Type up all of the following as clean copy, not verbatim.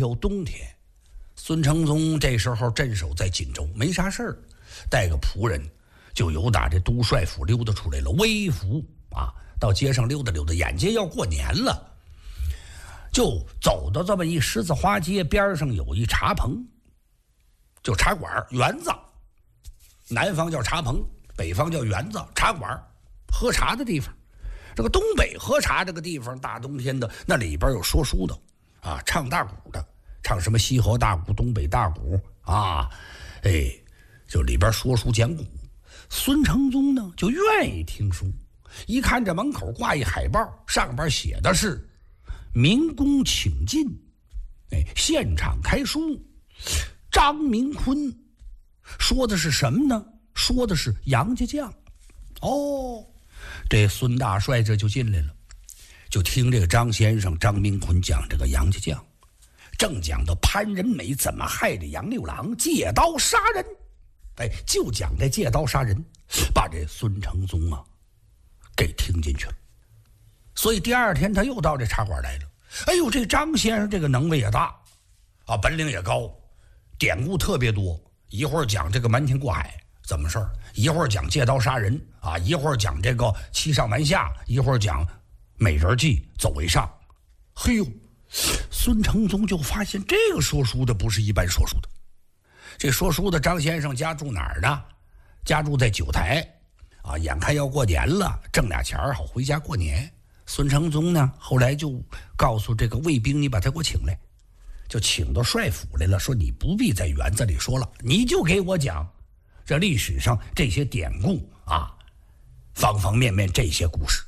飘冬天，孙承宗这时候镇守在锦州，没啥事儿，带个仆人就由打这都帅府溜达出来了，微服啊，到街上溜达溜达，眼见要过年了，就走到这么一十字花街边上，有一茶棚，就茶馆园子，南方叫茶棚，北方叫园子，茶馆喝茶的地方。这个东北喝茶这个地方，大冬天的，那里边有说书的啊，唱大鼓的，唱什么西河大鼓、东北大鼓啊，就里边说书讲古。孙承宗呢就愿意听书，一看这门口挂一海报，上边写的是民工请进，现场开书，张明坤，说的是什么呢？说的是杨家将。这孙大帅这就进来了，就听这个张先生张明坤讲这个杨家将，正讲到潘仁美怎么害这杨六郎，借刀杀人，就讲这借刀杀人，把这孙承宗啊给听进去了。所以第二天他又到这茶馆来了。这张先生这个能耐也大啊，本领也高，典故特别多，一会儿讲这个瞒天过海怎么事儿，一会儿讲借刀杀人啊，一会儿讲这个欺上瞒下，一会儿讲美人计走为上。孙承宗就发现这个说书的不是一般说书的。这说书的张先生家住哪儿呢？家住在九台啊，眼看要过年了，挣俩钱好回家过年。孙承宗呢后来就告诉这个卫兵，你把他给我请来，就请到帅府来了，说你不必在园子里说了，你就给我讲这历史上这些典故啊，方方面面这些故事。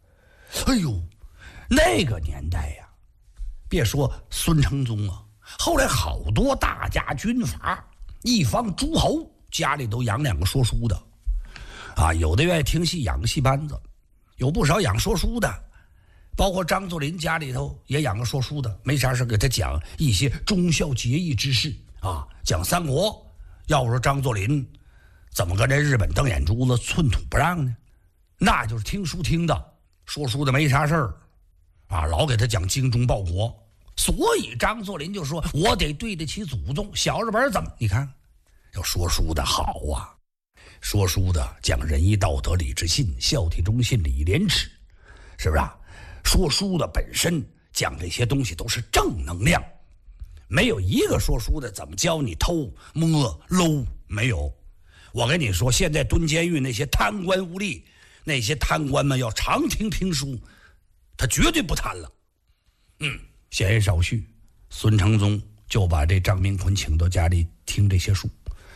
那个年代呀，别说孙承宗啊，后来好多大家军阀一方诸侯家里都养两个说书的啊，有的愿意听戏养个戏班子，有不少养说书的，包括张作霖家里头也养个说书的，没啥事给他讲一些忠孝节义之事啊，讲三国。要说张作霖怎么跟这日本瞪眼珠子寸土不让呢？那就是听书听的，说书的没啥事儿啊，老给他讲精忠报国。所以张作霖就说，我得对得起祖宗，小日本怎么？你看，要说书的好啊，说书的讲仁义道德礼智信，孝悌忠信礼义廉耻，是不是啊？说书的本身讲这些东西都是正能量，没有一个说书的怎么教你偷摸搂，没有。我跟你说，现在蹲监狱那些贪官污吏，那些贪官们要常听评书，他绝对不贪了。闲言少叙，孙承宗就把这张明坤请到家里听这些书。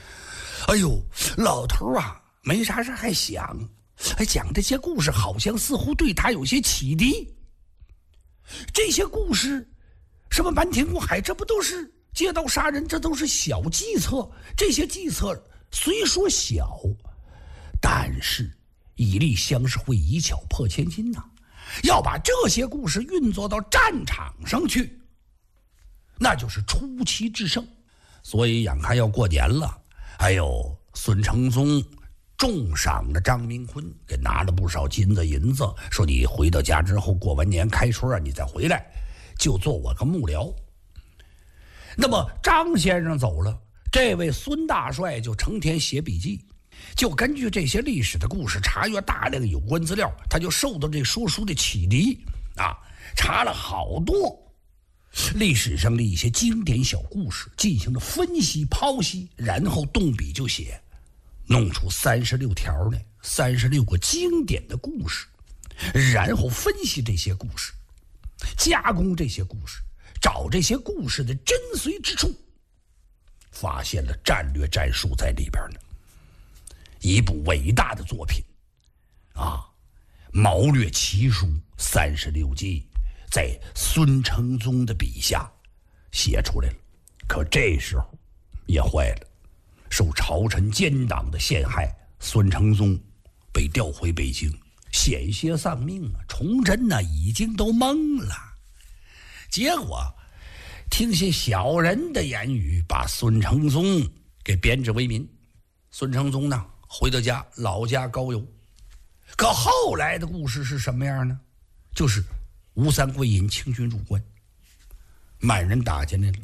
老头啊没啥事还想，讲这些故事好像似乎对他有些启迪。这些故事什么瞒天过海，这不都是借刀杀人，这都是小计策。这些计策虽说小，但是以力相是会以巧破千金呐。要把这些故事运作到战场上去，那就是出奇制胜。所以眼看要过年了，孙承宗重赏了张明坤，给拿了不少金子银子，说你回到家之后过完年开春啊，你再回来就做我个幕僚。那么张先生走了，这位孙大帅就成天写笔记，就根据这些历史的故事查阅大量有关资料，他就受到这说书的启迪啊，查了好多历史上的一些经典小故事，进行了分析剖析，然后动笔就写，弄出36条呢，36个经典的故事，然后分析这些故事，加工这些故事，找这些故事的真髓之处，发现了战略战术在里边呢。一部伟大的作品啊，谋略奇书36记，在孙承宗的笔下写出来了。可这时候也坏了，受朝臣奸党的陷害，孙承宗被调回北京，险些丧命啊！崇祯呢已经都懵了，结果听些小人的言语，把孙承宗给编制为民。孙承宗呢回到家，老家高邮。可后来的故事是什么样呢？就是吴三桂引清军入关，满人打进来了，